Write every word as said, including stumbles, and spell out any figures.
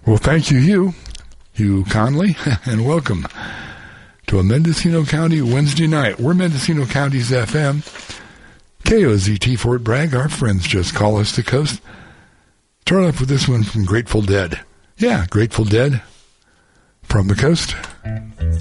Well, thank you, Hugh, Hugh Conley, and welcome to a Mendocino County Wednesday night. We're Mendocino County's F M. K O Z T Fort Bragg, our friends just call us the coast. Start off with this one from Grateful Dead. Yeah, Grateful Dead from the coast.